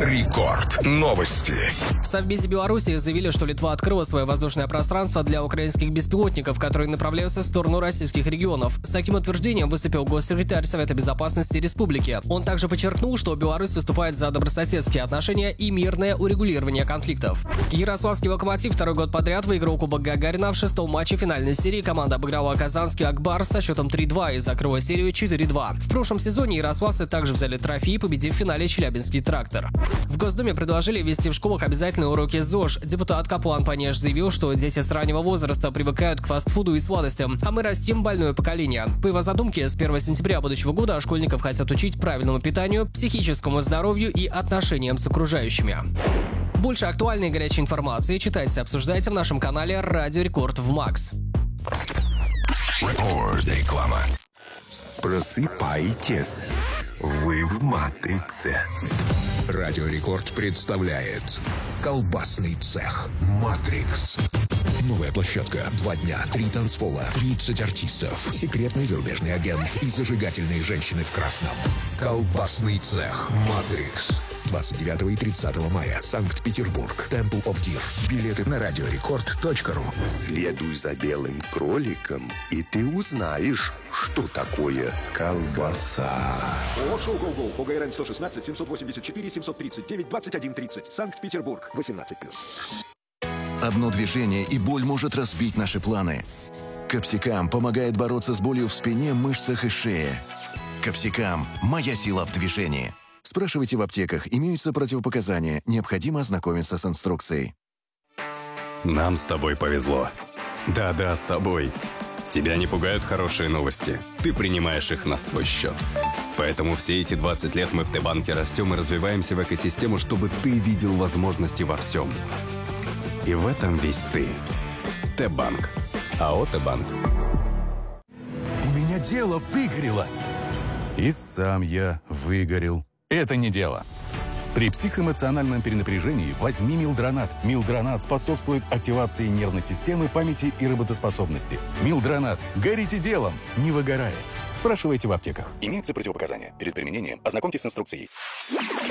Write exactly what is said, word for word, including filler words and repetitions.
Рекорд. Новости. В Совбезе Беларуси заявили, что Литва открыла свое воздушное пространство для украинских беспилотников, которые направляются в сторону российских регионов. С таким утверждением выступил госсекретарь Совета Безопасности Республики. Он также подчеркнул, что Беларусь выступает за добрососедские отношения и мирное урегулирование конфликтов. Ярославский «Локомотив» второй год подряд выиграл Кубок Гагарина. В шестом матче финальной серии команда обыграла казанский «Акбар» со счетом три-два и закрыла серию четыре-два. В прошлом сезоне ярославцы также взяли трофей, победив в финале «Челябинский трактор». В Госдуме предложили ввести в школах обязательные уроки ЗОЖ. Депутат Каплан Панеш заявил, что дети с раннего возраста привыкают к фастфуду и сладостям, а мы растим больное поколение. По его задумке, с первого сентября будущего года школьников хотят учить правильному питанию, психическому здоровью и отношениям с окружающими. Больше актуальной и горячей информации читайте и обсуждайте в нашем канале «Радио Рекорд» в Макс. Рекорд. Реклама. Просыпайтесь, вы в матрице. Радио Рекорд представляет колбасный цех «Матрикс». Новая площадка. Два дня, три танцпола, тридцать артистов, секретный зарубежный агент и зажигательные женщины в красном. Колбасный цех «Матрикс». двадцать девятого и тридцатого мая. Санкт-Петербург. Temple of Deer. Билеты на радиорекорд точка ру. Следуй за белым кроликом, и ты узнаешь, что такое колбаса. Шоу «Гоу-Гоу» по ГРН сто шестнадцать семьсот восемьдесят четыре семьсот тридцать девять двадцать один тридцать. Санкт-Петербург. восемнадцать плюс. Одно движение, и боль может разбить наши планы. Капсикам помогает бороться с болью в спине, мышцах и шее. Капсикам – моя сила в движении. Спрашивайте в аптеках, имеются противопоказания, необходимо ознакомиться с инструкцией. Нам с тобой повезло. Да-да, с тобой. Тебя не пугают хорошие новости. Ты принимаешь их на свой счет. Поэтому все эти двадцать лет мы в Т-банке растем и развиваемся в экосистему, чтобы ты видел возможности во всем. И в этом весь ты. Т-банк. АО «Т-банк». У меня дело выгорело. И сам я выгорел. Это не дело. При психоэмоциональном перенапряжении возьми Милдронат. Милдронат способствует активации нервной системы, памяти и работоспособности. Милдронат. Горите делом, не выгорая. Спрашивайте в аптеках. Имеются противопоказания. Перед применением ознакомьтесь с инструкцией.